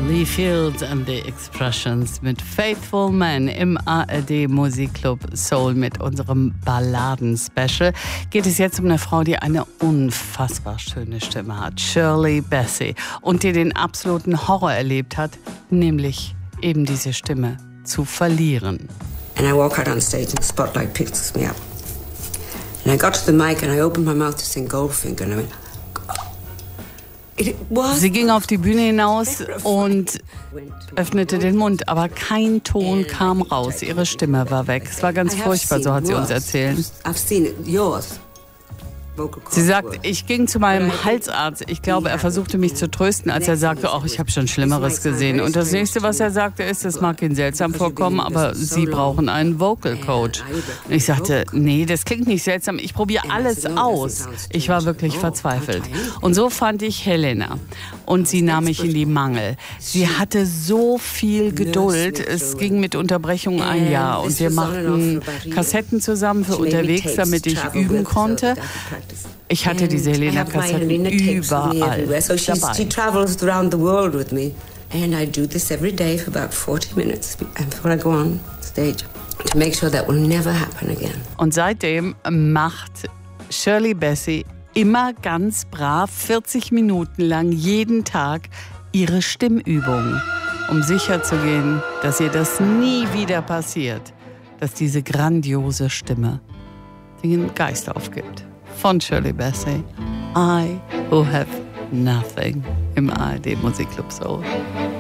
Lee Fields and the Expressions mit Faithful Man im ARD Musikclub Soul mit unserem Balladen-Special. Geht es jetzt um eine Frau, die eine unfassbar schöne Stimme hat, Shirley Bassey, und die den absoluten Horror erlebt hat, nämlich eben diese Stimme zu verlieren. And I walk out on stage and the spotlight picks me up. And I got to the mic and I opened my mouth to sing Goldfinger and I went... Sie ging auf die Bühne hinaus und öffnete den Mund, aber kein Ton kam raus. Ihre Stimme war weg. Es war ganz furchtbar, so hat sie uns erzählt. Sie sagt, ich ging zu meinem Halsarzt. Ich glaube, er versuchte mich zu trösten, als er sagte, ach, ich habe schon Schlimmeres gesehen. Und das nächste, was er sagte, ist, es mag Ihnen seltsam vorkommen, aber Sie brauchen einen Vocal Coach. Und ich sagte, nee, das klingt nicht seltsam. Ich probiere alles aus. Ich war wirklich verzweifelt. Und so fand ich Helena. Und sie nahm mich in die Mangel. Sie hatte so viel Geduld. Es ging mit Unterbrechungen ein Jahr. Und wir machten Kassetten zusammen für unterwegs, damit ich üben konnte. Ich hatte diese Helena-Kassetten überall dabei. She travels around the world with me. And I do this every day for about 40 minutes before I go on stage to make sure that will never happen again. Und seitdem macht Shirley Bassey immer ganz brav 40 Minuten lang jeden Tag ihre Stimmübungen, um sicherzugehen, dass ihr das nie wieder passiert, dass diese grandiose Stimme den Geist aufgibt. Von Shirley Bassey, I Who Have Nothing im ARD Musikclub Soul.